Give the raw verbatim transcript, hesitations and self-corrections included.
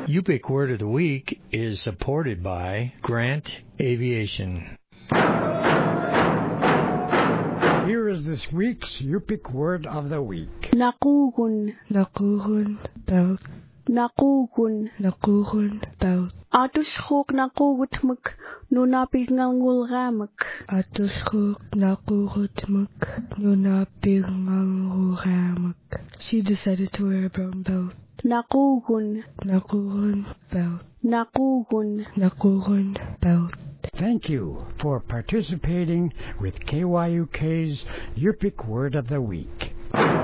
Yupik Word of the Week is supported by Grant Aviation. Here is this week's Yupik Word of the Week. Nakugun. Nakugun belt. Nakugun. Nakugun belt. Atushkok nakugutmuk nunapig ngangulgamak. Atushkok nakugutmuk nunapig ngangulgamak. She decided to wear a brown belt. Nakugun. Nakugun belt. Nakugun. Nakugun belt. Thank you for participating with K Y U K's Yupik Word of the Week.